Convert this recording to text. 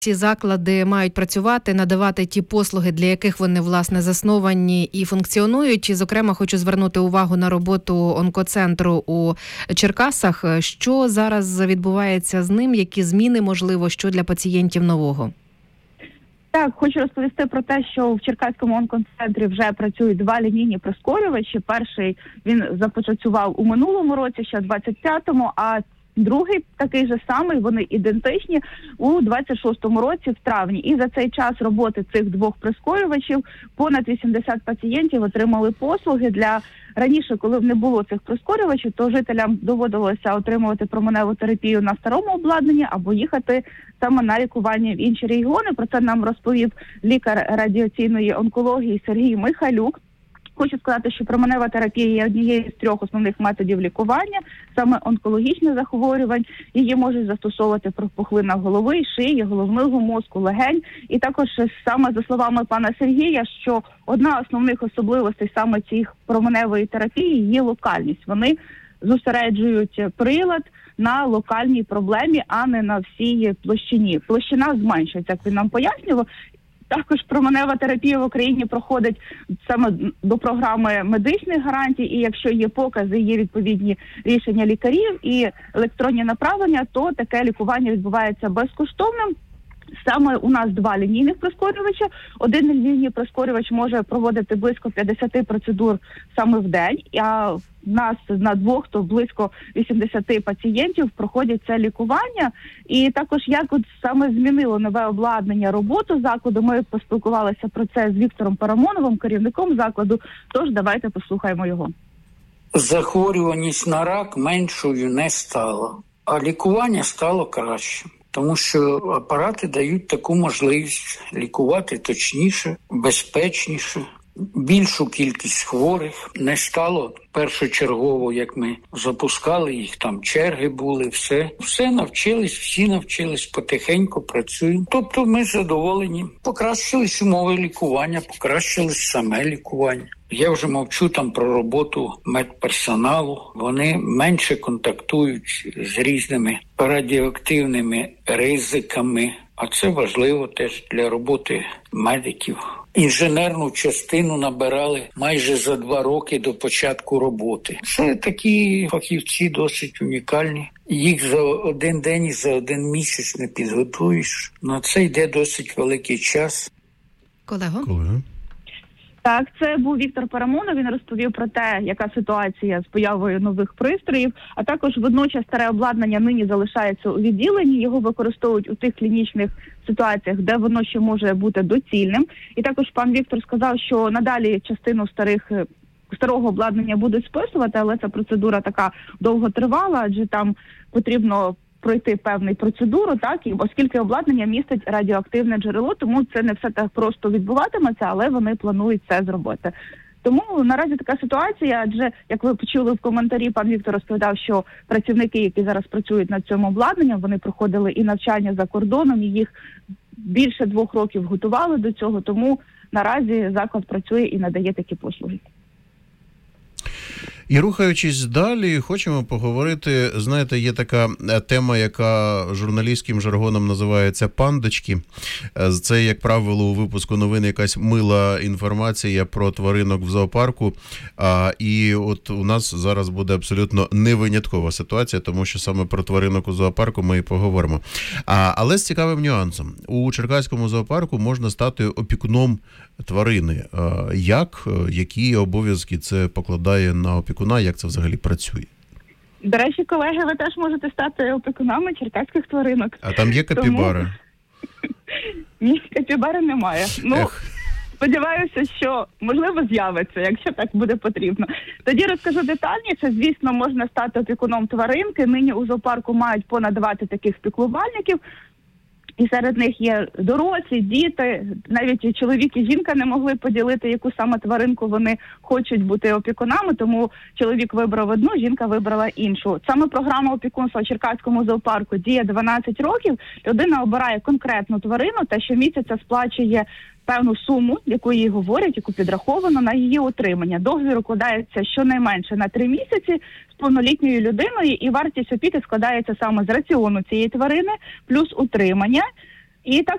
ці заклади мають працювати, надавати ті послуги, для яких вони, власне, засновані і функціонують. І, зокрема, хочу звернути увагу на роботу онкоцентру у Черкасах. Що зараз відбувається з ним? Які зміни, можливо, що для пацієнтів нового? Так, хочу розповісти про те, що в Черкаському онкоцентрі вже працюють 2 лінійні прискорювачі. Перший він запрацював у минулому році, ще в 25-му, а другий такий же самий, вони ідентичні, у 26-му році в травні. І за цей час роботи цих 2 прискорювачів понад 80 пацієнтів отримали послуги. Раніше, коли не було цих прискорювачів, то жителям доводилося отримувати променеву терапію на старому обладнанні або їхати саме на лікування в інші регіони. Про це нам розповів лікар радіаційної онкології Сергій Михайлюк. Хочу сказати, що променева терапія є однією з 3 основних методів лікування, саме онкологічних захворювань. Її можуть застосовувати при пухлинах голови, шиї, головного мозку, легень. І також, саме за словами пана Сергія, що одна з основних особливостей саме цих променевої терапії є локальність. Вони зосереджують прилад на локальній проблемі, а не на всій площині. Площина зменшується, як він нам пояснював. Також променева терапія в Україні проходить саме до програми медичних гарантій, і якщо є покази, є відповідні рішення лікарів і електронні направлення, то таке лікування відбувається безкоштовним. Саме у нас 2 лінійних прискорювача. Один лінійний прискорювач може проводити близько 50 процедур саме в день, а в нас на 2, то близько 80 пацієнтів проходять це лікування. І також як саме змінило нове обладнання роботу закладу, ми поспілкувалися про це з Віктором Парамоновим, керівником закладу, тож давайте послухаємо його. Захворюваність на рак меншою не стала, а лікування стало кращим. Тому що апарати дають таку можливість лікувати точніше, безпечніше, більшу кількість хворих. Не стало першочергово, як ми запускали їх, там черги були, все навчились, всі навчились, потихеньку працюємо. Тобто ми задоволені. Покращились умови лікування, покращилось саме лікування. Я вже мовчу там про роботу медперсоналу. Вони менше контактують з різними радіоактивними ризиками, а це важливо теж для роботи медиків. Інженерну частину набирали майже за 2 роки до початку роботи. Це такі фахівці досить унікальні. Їх за 1 день і за 1 місяць не підготуєш. На це йде досить великий час. Колего? Так, це був Віктор Парамонов. Він розповів про те, яка ситуація з появою нових пристроїв, а також водночас старе обладнання нині залишається у відділенні. Його використовують у тих клінічних ситуаціях, де воно ще може бути доцільним. І також пан Віктор сказав, що надалі частину старого обладнання будуть списувати, але ця процедура така довготривала, адже там потрібно пройти певну процедуру, так, і оскільки обладнання містить радіоактивне джерело, тому це не все так просто відбуватиметься, але вони планують це зробити. Тому наразі така ситуація, адже, як ви почули в коментарі, пан Віктор розповідав, що працівники, які зараз працюють над цим обладнанням, вони проходили і навчання за кордоном, і їх більше 2 років готували до цього, тому наразі заклад працює і надає такі послуги. І рухаючись далі, хочемо поговорити, знаєте, є така тема, яка журналістським жаргоном називається «пандочки». Це, як правило, у випуску новин якась мила інформація про тваринок в зоопарку. І от у нас зараз буде абсолютно не виняткова ситуація, тому що саме про тваринок у зоопарку ми і поговоримо. Але з цікавим нюансом. У Черкаському зоопарку можна стати опікуном тварини. Які обов'язки це покладає на опікуна, як це взагалі працює? До речі, колеги, ви теж можете стати опікунами черкаських тваринок. А там є капібари? Ні, капібари немає. Сподіваюся, що, можливо, з'явиться, якщо так буде потрібно. Тоді розкажу детальніше. Звісно, можна стати опікуном тваринки. Нині у зоопарку мають понад 20 таких піклувальників. І серед них є дорослі, діти, навіть чоловік і жінка не могли поділити, яку саме тваринку вони хочуть бути опікунами, тому чоловік вибрав одну, жінка вибрала іншу. Саме програма опікунства в Черкаському зоопарку діє 12 років. Людина обирає конкретну тварину та щомісяця сплачує певну суму, яку їй говорять, яку підраховано на її утримання. Договір укладається щонайменше на 3 місяці з повнолітньою людиною, і вартість опіки складається саме з раціону цієї тварини, плюс утримання. І так